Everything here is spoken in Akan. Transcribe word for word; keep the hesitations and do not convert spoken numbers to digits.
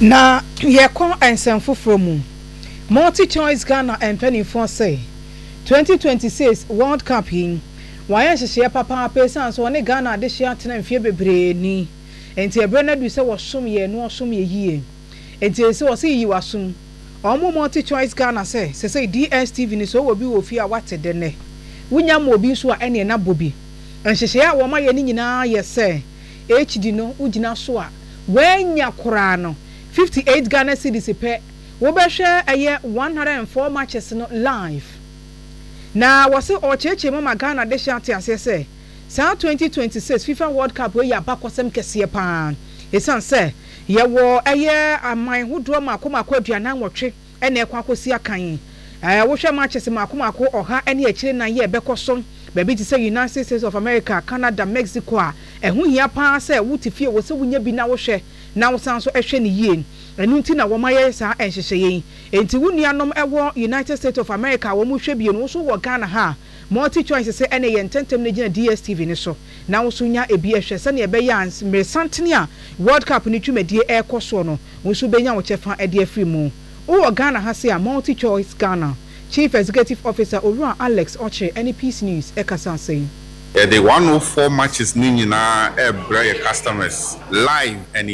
Na yɛkɔ ensɛm foforɔ mu. Multi Choice Ghana mpanimfoɔ say twenty twenty-six World Cup yi wɔayɛ nhyehyɛeɛ papaapa san so ne Ghana de hyɛ atena mfie bebree ni. Enti ebre na du sɛ wɔsom yɛ no wɔsom yɛ yie. Enti sɛ wɔse yi wasom. Ɔmo Multi Choice Ghana sɛ sɛ sɛ D S T V ni so wɔ bi wɔ fie a wate de ne. Wonya mo obi so a ɛne na bobi. Nhyehyɛeɛ a wɔma yɛ ni nyinaa yɛ sɛ H D no ugina so a wanya koraa no fifty-eight Ghana cedis pe wo be hwe eye one hundred four matches no live na wose o cheche mama Ghana de hye ase se sa twenty twenty-six FIFA World Cup we ya bakosem kese pa esan se ye wo eye aman hodo makoma kwa aduanan wotwe ene ekwa kosi akan eh wo hwe matches makoma ko oha ene akire na ye bekoso baby ti say United States of America, Canada, Mexico a ehu hia pa say wutifie wo se wunya bi na wo hwe na wo san so ehwe ne yie enu nti na wo maye sa enhyehye enti wunuanom ewo United States of America wo mu hwe bi no so wo Ghana ha Multi Choice say ene ye ntentem ne gina D S T V ne so na wo so nya ebi ehwe se ne ebe ya me santene a World Cup ni twumadie ekoso no wo so benya wo chefa ede afri mu wo Ghana ha say a Multi Choice Ghana Chief Executive Officer Owura Alex Oche any Peace News ekasa say the one oh four matches ni nyina e bra your customers live and